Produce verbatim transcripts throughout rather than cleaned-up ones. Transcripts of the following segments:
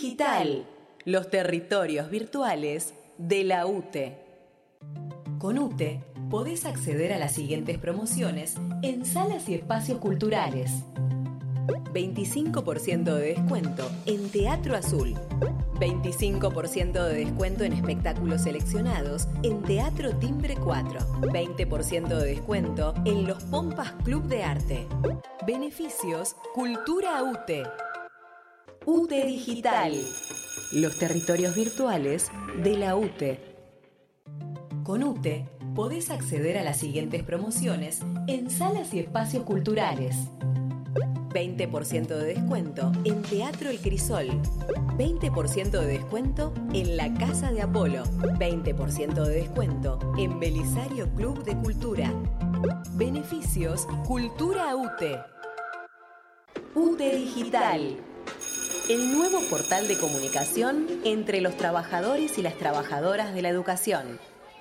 Digital, los territorios virtuales de la U T E. Con U T E podés acceder a las siguientes promociones en salas y espacios culturales. veinticinco por ciento de descuento en Teatro Azul. veinticinco por ciento de descuento en espectáculos seleccionados en Teatro Timbre cuatro. veinte por ciento de descuento en los Pompas Club de Arte. Beneficios Cultura U T E. U T E Digital, los territorios virtuales de la U T E. Con U T E podés acceder a las siguientes promociones en salas y espacios culturales. veinte por ciento de descuento en Teatro El Crisol. veinte por ciento de descuento en la Casa de Apolo. veinte por ciento de descuento en Belisario Club de Cultura. Beneficios Cultura U T E. U T E Digital, el nuevo portal de comunicación entre los trabajadores y las trabajadoras de la educación.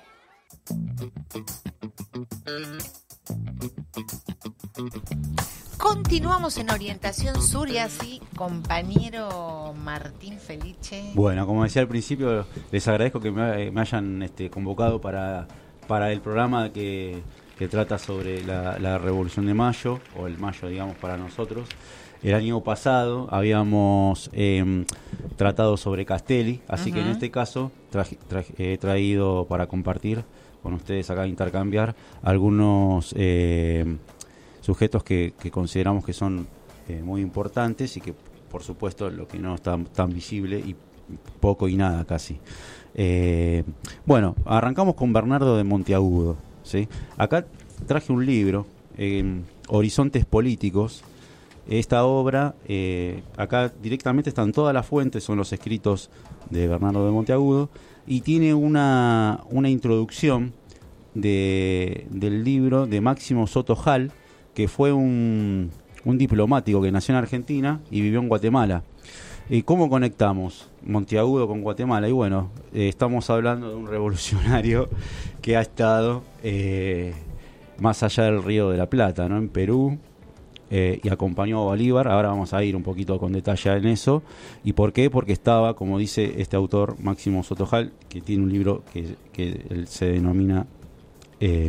Continuamos en Orientación Sur y así, compañero Martín Felice. Bueno, como decía al principio, les agradezco que me, me hayan este, convocado para, para el programa que, que trata sobre la, la Revolución de Mayo, o el Mayo, digamos, para nosotros. El año pasado habíamos eh, tratado sobre Castelli, así uh-huh. que en este caso traje, traje, he traído para compartir con ustedes acá, intercambiar algunos eh, sujetos que, que consideramos que son eh, muy importantes y que, por supuesto, lo que no está tan visible y poco y nada casi. Eh, bueno, arrancamos con Bernardo de Monteagudo, ¿sí? Acá traje un libro, eh, Horizontes Políticos. Esta obra, eh, acá directamente están todas las fuentes, son los escritos de Bernardo de Monteagudo, y tiene una, una introducción de, del libro de Máximo Soto Hall, que fue un, un diplomático que nació en Argentina y vivió en Guatemala. ¿Y cómo conectamos Monteagudo con Guatemala? Y bueno, eh, estamos hablando de un revolucionario que ha estado eh, más allá del Río de la Plata, ¿no? En Perú. Eh, y acompañó a Bolívar. Ahora vamos a ir un poquito con detalle en eso. ¿Y por qué? Porque estaba, como dice este autor, Máximo Soto Hall, que tiene un libro que, que él se denomina, eh,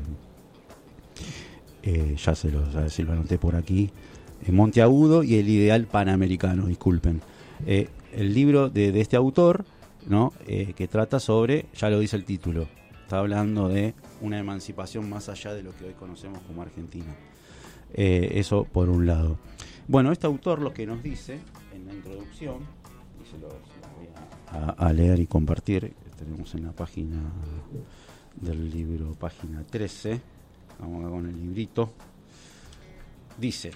eh, ya se lo, a ver si lo anoté por aquí, eh, Monteagudo y el ideal panamericano, disculpen. Eh, el libro de, de este autor, ¿no? Eh, que trata sobre, ya lo dice el título, está hablando de una emancipación más allá de lo que hoy conocemos como Argentina. Eh, eso por un lado. Bueno, este autor lo que nos dice en la introducción, y se lo, se lo voy a, a, a leer y compartir, tenemos en la página del libro, página trece, vamos acá con el librito, dice,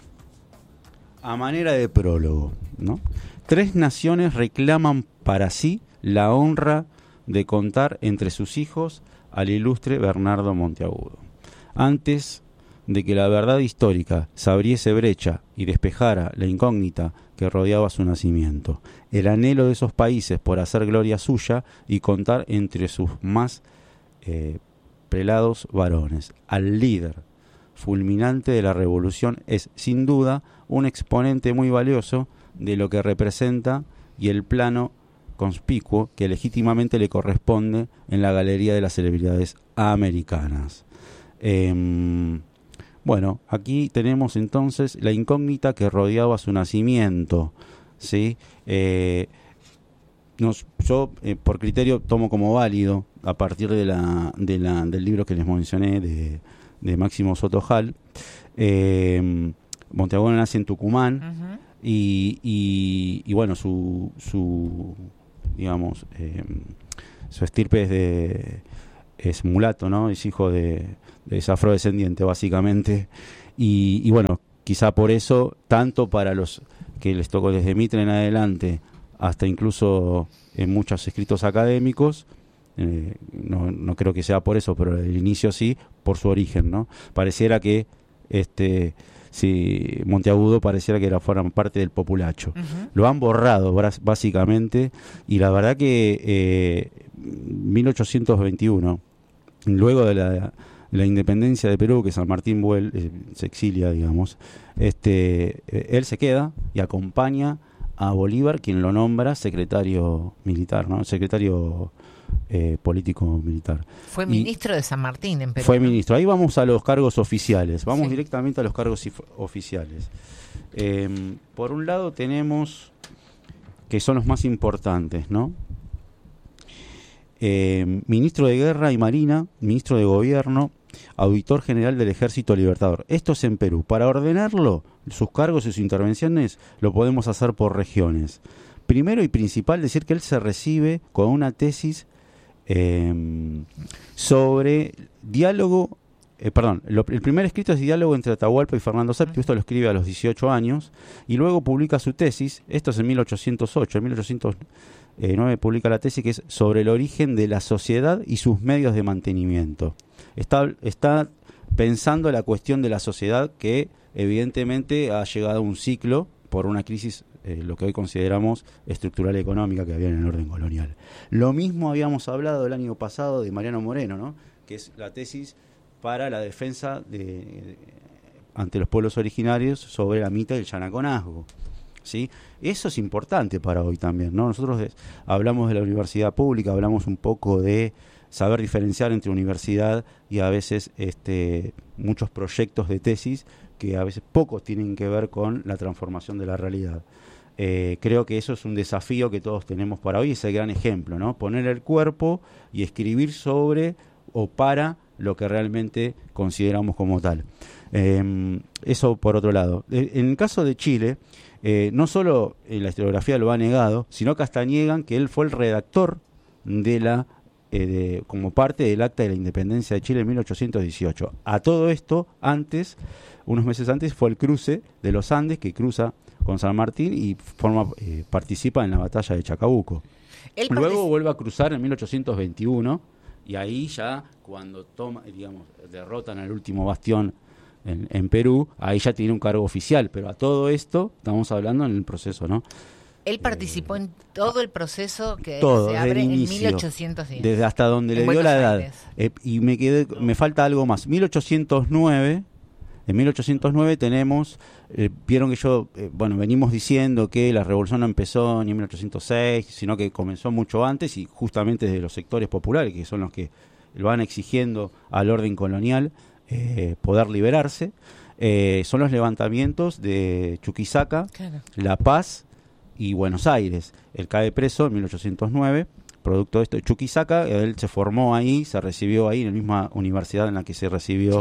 a manera de prólogo, ¿no? Tres naciones reclaman para sí la honra de contar entre sus hijos al ilustre Bernardo Monteagudo. Antes de que la verdad histórica se abriese brecha y despejara la incógnita que rodeaba su nacimiento, el anhelo de esos países por hacer gloria suya y contar entre sus más eh, prelados varones al líder fulminante de la revolución es, sin duda, un exponente muy valioso de lo que representa y el plano conspicuo que legítimamente le corresponde en la galería de las celebridades americanas. Eh, Bueno, aquí tenemos entonces la incógnita que rodeaba su nacimiento, ¿sí? Eh, nos, yo, eh, por criterio, tomo como válido, a partir de la, de la, del libro que les mencioné, de, de Máximo Soto Hall, eh, Monteagudo nace en Tucumán, uh-huh. y, y, y, bueno, su, su digamos, eh, su estirpe es de... es mulato, ¿no? Es hijo de, es afrodescendiente, básicamente. Y, y bueno, quizá por eso, tanto para los que les tocó desde Mitre en adelante, hasta incluso en muchos escritos académicos, eh, no, no creo que sea por eso, pero el inicio sí, por su origen, ¿no? Pareciera que este si Monteagudo pareciera que era fuera parte del populacho. Uh-huh. Lo han borrado, básicamente, y la verdad que eh, mil ochocientos veintiuno, luego de la, la independencia de Perú, que San Martín Buell eh, se exilia, digamos, este, eh, él se queda y acompaña a Bolívar quien lo nombra secretario militar, ¿no? Secretario eh, político militar. Fue Y ministro de San Martín en Perú. Fue ¿no? ministro. Ahí vamos a los cargos oficiales. Vamos Sí. directamente a los cargos if- oficiales. Eh, por un lado tenemos que son los más importantes, ¿no? Eh, ministro de Guerra y Marina, ministro de Gobierno, auditor general del Ejército Libertador. Esto es en Perú. Para ordenarlo, sus cargos y sus intervenciones lo podemos hacer por regiones. Primero y principal, decir que él se recibe con una tesis eh, sobre diálogo, eh, perdón, lo, el primer escrito es diálogo entre Atahualpa y Fernando séptimo, esto lo escribe a los dieciocho años, y luego publica su tesis, esto es en mil ochocientos ocho, en mil ochocientos nueve publica la tesis que es sobre el origen de la sociedad y sus medios de mantenimiento. Está, está pensando la cuestión de la sociedad que evidentemente ha llegado a un ciclo por una crisis, eh, lo que hoy consideramos estructural económica que había en el orden colonial. Lo mismo habíamos hablado el año pasado de Mariano Moreno, ¿no? Que es la tesis para la defensa de, de, ante los pueblos originarios sobre la mitad del yanaconazgo. ¿Sí? Eso es importante para hoy también, ¿no? Nosotros de, hablamos de la universidad pública, hablamos un poco de saber diferenciar entre universidad y a veces este, muchos proyectos de tesis que a veces pocos tienen que ver con la transformación de la realidad. Eh, creo que eso es un desafío que todos tenemos para hoy, es el gran ejemplo, ¿no? Poner el cuerpo y escribir sobre o para lo que realmente consideramos como tal. Eh, eso por otro lado. Eh, en el caso de Chile, eh, no solo en la historiografía lo ha negado, sino que hasta niegan que él fue el redactor de la eh, de, como parte del Acta de la Independencia de Chile en mil ochocientos dieciocho. A todo esto, antes, unos meses antes, fue el cruce de los Andes que cruza con San Martín y forma eh, participa en la batalla de Chacabuco. Él Luego partic- vuelve a cruzar en mil ochocientos veintiuno y ahí ya cuando toma, digamos, derrotan al último bastión en, en Perú, ahí ya tiene un cargo oficial, pero a todo esto estamos hablando en el proceso, ¿no? Él participó en todo el proceso que Todo, se desde abre el en inicio, mil ochocientos diez. desde hasta donde En le dio Buenos la edad. Aires. Eh, y me quedé, me falta algo más. mil ochocientos nueve, en mil ochocientos nueve tenemos, eh, vieron que yo, eh, bueno, venimos diciendo que la revolución no empezó ni en mil ochocientos seis, sino que comenzó mucho antes y justamente desde los sectores populares, que son los que lo van exigiendo al orden colonial eh, poder liberarse. Eh, son los levantamientos de Chuquisaca, Claro. La Paz y Buenos Aires. Él cae preso en mil ochocientos nueve, producto de esto de Chuquisaca. Él se formó ahí, se recibió ahí en la misma universidad en la que se recibió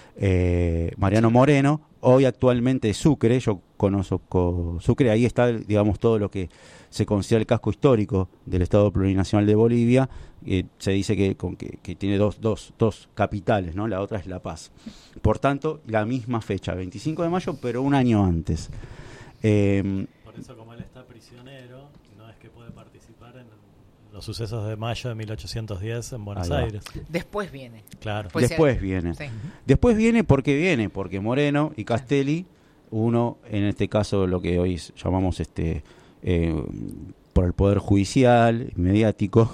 eh, Mariano Moreno. Hoy actualmente es Sucre, yo conozco Sucre, ahí está, digamos, todo lo que se considera el casco histórico del Estado Plurinacional de Bolivia. Eh, se dice que, con, que, que tiene dos, dos, dos capitales, ¿no? La otra es La Paz. Por tanto, la misma fecha, veinticinco de mayo, pero un año antes. Eh, Por eso, como él está prisionero, no es que puede participar en los sucesos de mayo de mil ochocientos diez en Buenos Ahí va. Aires. Después viene. Claro. Pues Después sí. viene. Sí. Después viene porque viene, porque Moreno y Castelli, uno en este caso lo que hoy llamamos este eh, por el poder judicial, mediático,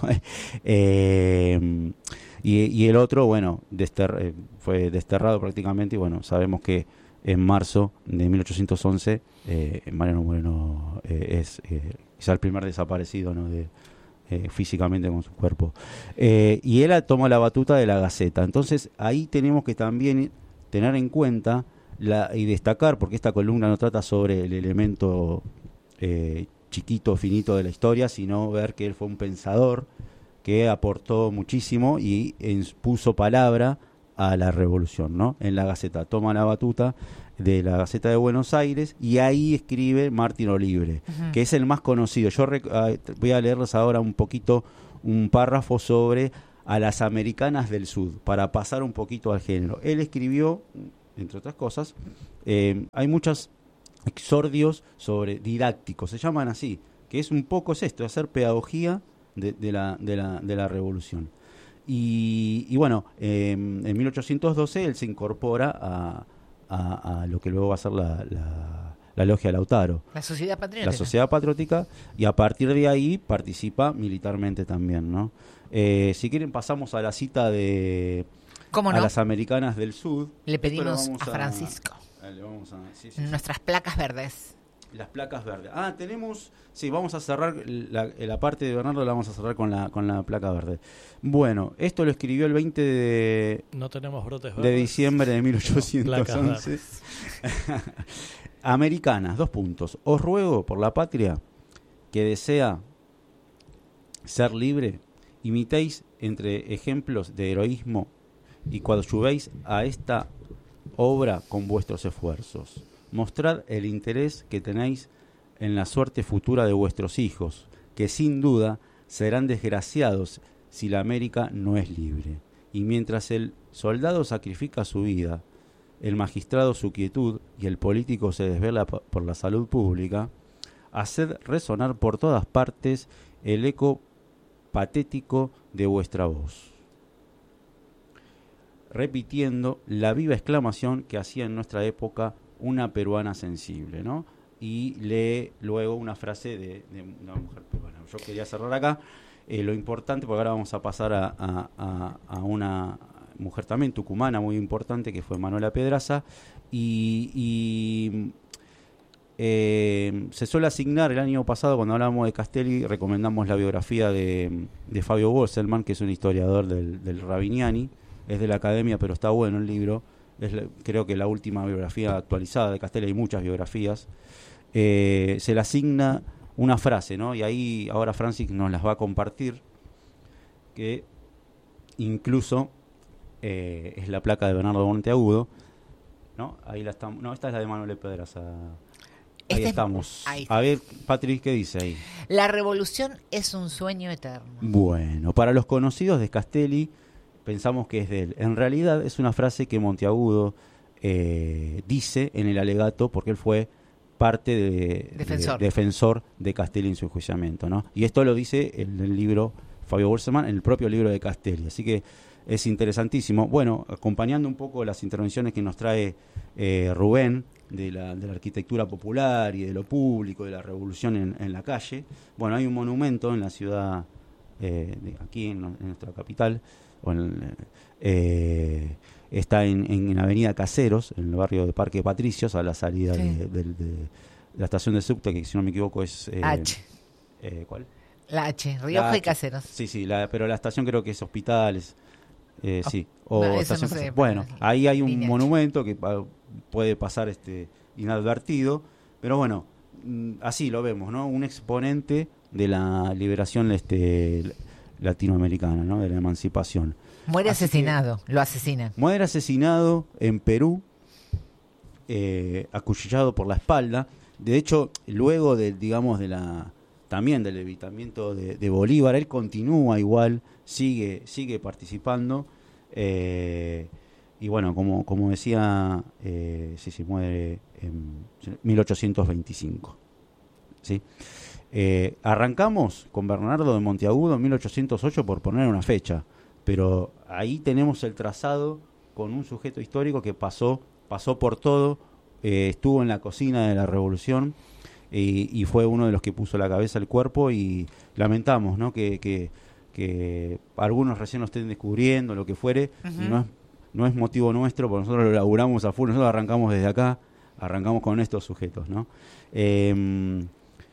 eh, y, y el otro, bueno, dester, eh, fue desterrado prácticamente y bueno, sabemos que en marzo de mil ochocientos once eh, Mariano Moreno eh, es eh, quizá el primer desaparecido, ¿no? de Eh, físicamente con su cuerpo. Eh, y él toma la batuta de la Gaceta. Entonces ahí tenemos que también tener en cuenta la, y destacar, porque esta columna no trata sobre el elemento eh, chiquito, finito de la historia, sino ver que él fue un pensador que aportó muchísimo y puso palabra a la revolución, ¿no? En la Gaceta. Toma la batuta de la Gaceta de Buenos Aires y ahí escribe Martín Olibre, uh-huh. que es el más conocido. Yo rec- voy a leerles ahora un poquito un párrafo sobre a las americanas del sur, para pasar un poquito al género. Él escribió, entre otras cosas, eh, hay muchos exordios sobre didácticos, se llaman así, que es un poco es esto, hacer pedagogía de, de, la, de, la, de la revolución. Y, y bueno, eh, en mil ochocientos doce él se incorpora a A, a lo que luego va a ser la, la, la Logia Lautaro. La Sociedad Patriótica. La Sociedad Patriótica, y a partir de ahí participa militarmente también, ¿no? Eh, si quieren pasamos a la cita de ¿Cómo no? a las americanas del sur. Le pedimos vamos a Francisco a, le vamos a, sí, sí, nuestras placas verdes. las placas verdes. Ah, tenemos... Sí, vamos a cerrar la, la parte de Bernardo, la vamos a cerrar con la con la placa verde. Bueno, esto lo escribió el veinte de, no tenemos brotes de diciembre de mil ochocientos once. Americanas, dos puntos. Os ruego por la patria que desea ser libre, imitéis entre ejemplos de heroísmo y coadyuvéis a esta obra con vuestros esfuerzos. Mostrad el interés que tenéis en la suerte futura de vuestros hijos, que sin duda serán desgraciados si la América no es libre. Y mientras el soldado sacrifica su vida, el magistrado su quietud y el político se desvela por la salud pública, haced resonar por todas partes el eco patético de vuestra voz, repitiendo la viva exclamación que hacía en nuestra época una peruana sensible, ¿no? Y lee luego una frase de, de una mujer peruana. Yo quería cerrar acá. Eh, lo importante, porque ahora vamos a pasar a, a, a, a una mujer también tucumana muy importante, que fue Manuela Pedraza, y, y eh, se suele asignar, el año pasado cuando hablábamos de Castelli, recomendamos la biografía de, de Fabio Bosselman, que es un historiador del, del Rabiniani, es de la academia, pero está bueno el libro, es la, creo que la última biografía actualizada de Castelli, hay muchas biografías. Eh, se le asigna una frase, ¿no? Y ahí ahora Francis nos las va a compartir, que incluso eh, es la placa de Bernardo Monteagudo, ¿no? Ahí la estamos, no, esta es la de Manuel Pedraza. Ahí este estamos. Es, ahí. A ver, Patrick, ¿qué dice ahí? La revolución es un sueño eterno. Bueno, para los conocidos de Castelli, pensamos que es de él. En realidad es una frase que Monteagudo eh, dice en el alegato, porque él fue parte de defensor de, defensor de Castelli en su enjuiciamiento, ¿no? Y esto lo dice en el libro Fabio Bosselman, en el propio libro de Castelli, así que es interesantísimo. Bueno, acompañando un poco las intervenciones que nos trae eh, Rubén de la, de la arquitectura popular y de lo público, de la revolución en, en la calle, bueno, hay un monumento en la ciudad, eh, de, aquí en, en nuestra capital, o en, eh, está en, en Avenida Caseros, en el barrio de Parque Patricios, a la salida sí. de, de, de, de la estación de subte, que si no me equivoco es... Eh, H. Eh, ¿Cuál? La H, Rioja y Caseros. Sí, sí, la, pero la estación creo que es Hospitales, eh, oh, sí. O no, estación, no sé, bueno, ahí hay un H. monumento que uh, puede pasar este inadvertido, pero bueno, mm, así lo vemos, ¿no? Un exponente de la liberación este latinoamericana, ¿no? De la emancipación. Muere Así asesinado, que, lo asesinan. Muere asesinado en Perú, eh, acuchillado por la espalda. De hecho, luego de, digamos, de la también del levitamiento de, de Bolívar, él continúa igual, sigue sigue participando. Eh, y bueno, como como decía, eh, sí, sí, muere en mil ochocientos veinticinco. ¿Sí? Eh, arrancamos con Bernardo de Monteagudo en mil ochocientos ocho, por poner una fecha. Pero ahí tenemos el trazado con un sujeto histórico que pasó pasó por todo, eh, estuvo en la cocina de la revolución y, y fue uno de los que puso la cabeza al cuerpo, y lamentamos, ¿no? que, que, que algunos recién lo estén descubriendo, lo que fuere. Uh-huh. no, es, no es motivo nuestro, porque nosotros lo laburamos a full, nosotros arrancamos desde acá, arrancamos con estos sujetos, ¿no? Eh,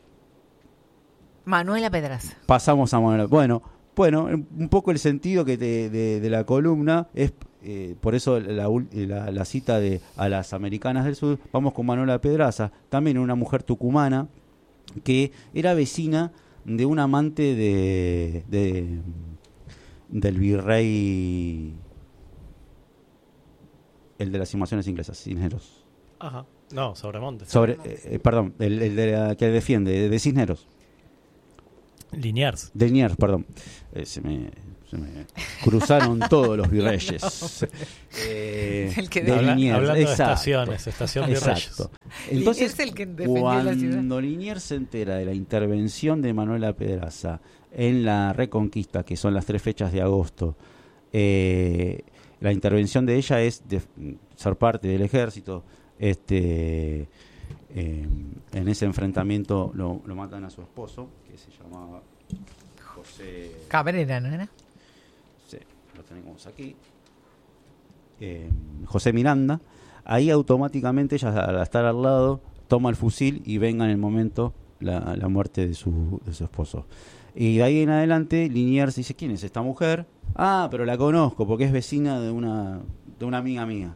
Manuela Pedraza. Pasamos a Manuela. Bueno, Bueno, un poco el sentido que de, de, de la columna es, eh, por eso la, la, la cita de a las Americanas del Sur. Vamos con Manuela Pedraza, también una mujer tucumana que era vecina de un amante de, de del virrey, el de las invasiones inglesas, Cisneros. Ajá, no, Sobremonte. Sobre, eh, perdón, el, el de la, que defiende, de, de Cisneros. Liniers. De Liniers, perdón. Eh, se, me, se me cruzaron todos los virreyes. Eh, el que de Habla, Liniers. Hablando Exacto. de estaciones, estación virreyes. Exacto. Entonces, es el que defendió la ciudad. cuando Liniers se entera de la intervención de Manuela Pedraza en la Reconquista, que son las tres fechas de agosto, eh, la intervención de ella es de ser parte del ejército. Este... Eh, en ese enfrentamiento lo, lo matan a su esposo, que se llamaba José Cabrera, ¿no era? Sí, lo tenemos aquí. Eh, José Miranda. Ahí automáticamente ella, al estar al lado, toma el fusil y venga en el momento la, la muerte de su, de su esposo. Y de ahí en adelante Liniers dice, ¿quién es esta mujer? Ah, pero la conozco porque es vecina de una, de una amiga mía.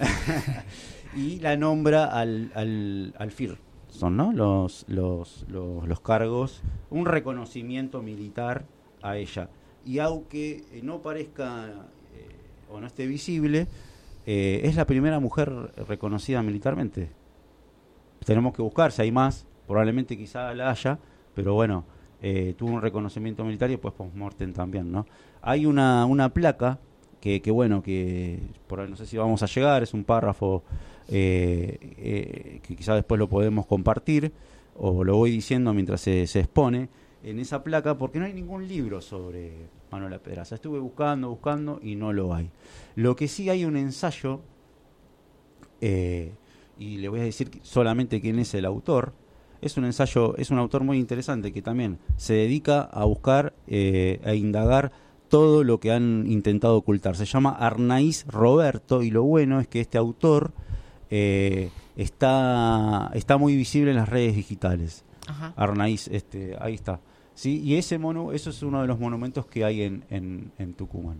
Y la nombra al, al, al F I R. Son, ¿no? los, los, los, los cargos, un reconocimiento militar a ella. Y aunque eh, no parezca eh, o no esté visible, eh, es la primera mujer reconocida militarmente. Tenemos que buscar si hay más, probablemente quizá la haya, pero bueno, eh, tuvo un reconocimiento militar y después post-mortem también, ¿no? Hay una, una placa que, que bueno, que por ahí no sé si vamos a llegar, es un párrafo eh, eh, que quizá después lo podemos compartir, o lo voy diciendo mientras se, se expone en esa placa, porque no hay ningún libro sobre Manuela Pedraza. Estuve buscando, buscando y no lo hay. Lo que sí hay un ensayo, eh, y le voy a decir solamente quién es el autor. Es un ensayo, es un autor muy interesante que también se dedica a buscar, eh, a indagar todo lo que han intentado ocultar. Se llama Arnaiz Roberto, y lo bueno es que este autor eh, está, está muy visible en las redes digitales. Ajá. Arnaiz, este, ahí está. Sí, y ese mono, eso es uno de los monumentos que hay en, en, en Tucumán.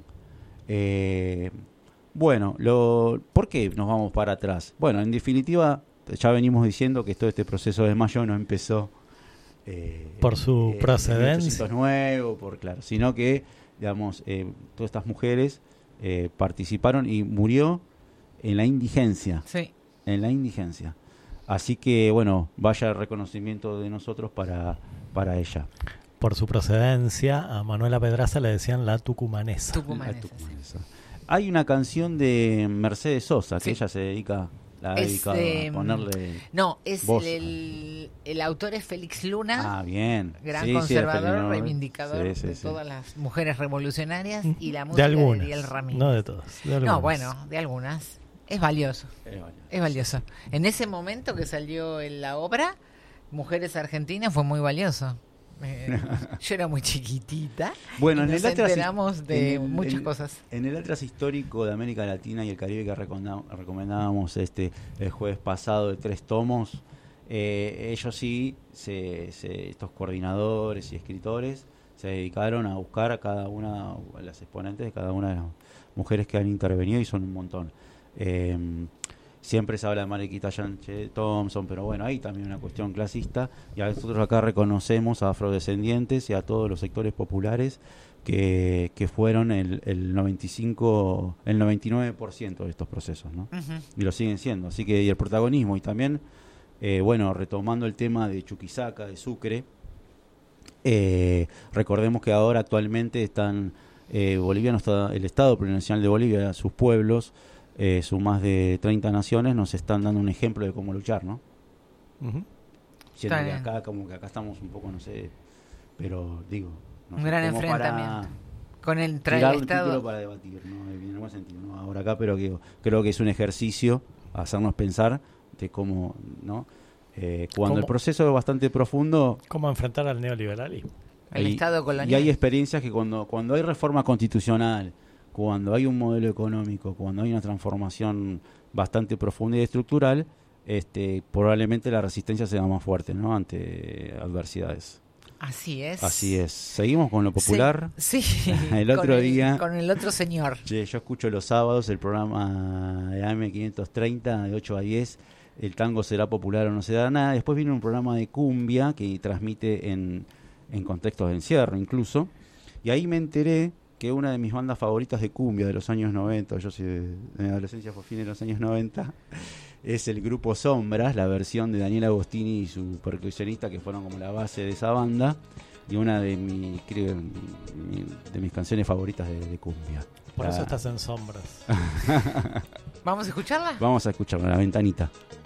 Eh, bueno, lo, ¿por qué nos vamos para atrás? Bueno, en definitiva, ya venimos diciendo que todo este proceso de Mayo no empezó eh, por su eh, procedencia, nuevo, por claro, sino que, digamos, eh, todas estas mujeres eh, participaron y murió en la indigencia. Sí. En la indigencia. Así que, bueno, vaya el reconocimiento de nosotros para, para ella. Por su procedencia, a Manuela Pedraza le decían la tucumanesa. Tucumanesa, la tucumanesa. Sí. Hay una canción de Mercedes Sosa que sí. ella se dedica, la ha es, dedicado eh, a ponerle. No, es voz. El, el autor es Félix Luna. Ah, bien. Gran sí, conservador, sí, reivindicador sí, sí, de sí. todas las mujeres revolucionarias y la música de algunas, de Ariel Ramírez. No de todas. De no, bueno, de algunas. Es valioso. Es valioso. Es valioso. En ese momento que salió en la obra, Mujeres Argentinas, fue muy valioso. Eh, yo era muy chiquitita. Bueno, y en nos el Atlas, enteramos de en el, muchas en, cosas. En el Atlas histórico de América Latina y el Caribe que recomendábamos este el jueves pasado de tres tomos, eh, ellos sí, se, se, estos coordinadores y escritores, se dedicaron a buscar a cada una, a las exponentes de cada una de las mujeres que han intervenido, y son un montón. Eh, siempre se habla de Mariquita Sánchez Thompson, pero bueno, hay también una cuestión clasista, y a nosotros acá reconocemos a afrodescendientes y a todos los sectores populares que, que fueron el, el noventa y cinco, el noventa y nueve por ciento de estos procesos, ¿no? Uh-huh. Y lo siguen siendo. Así que, y el protagonismo, y también, eh, bueno, retomando el tema de Chuquisaca, de Sucre, eh, recordemos que ahora actualmente están eh, Bolivia, no está, el Estado Plurinacional de Bolivia, sus pueblos, Eh, sus más de treinta naciones, nos están dando un ejemplo de cómo luchar, ¿no? Uh-huh. Siendo que acá, como que acá estamos un poco, no sé, pero digo, no un sé, gran como enfrentamiento para con el tra- tirar el un Estado título para debatir, ¿no? En algún sentido, ¿no? Ahora acá, pero que, creo que es un ejercicio a hacernos pensar de cómo, ¿no? Eh, cuando ¿Cómo? El proceso es bastante profundo, cómo enfrentar al neoliberalismo, el y, Estado colonial. y hay experiencias que cuando cuando hay reforma constitucional, cuando hay un modelo económico, cuando hay una transformación bastante profunda y estructural, este, probablemente la resistencia sea más fuerte, ¿no? Ante adversidades. Así es. Así es. Seguimos con lo popular. Sí. sí. El otro con el, día. Con el otro señor. Yo, yo escucho los sábados el programa de A M quinientos treinta de ocho a diez. El tango será popular o no será nada. Después viene un programa de cumbia que transmite en, en contextos de encierro incluso. Y ahí me enteré que una de mis bandas favoritas de cumbia de los años noventa, yo soy de, de mi adolescencia fue fin de los años noventa, es el grupo Sombras, la versión de Daniel Agostini y su percusionista, que fueron como la base de esa banda, y una de, mi, creo, mi, de mis canciones favoritas de, de cumbia. Por la... eso estás en Sombras. ¿Vamos a escucharla? Vamos a escucharla, La Ventanita.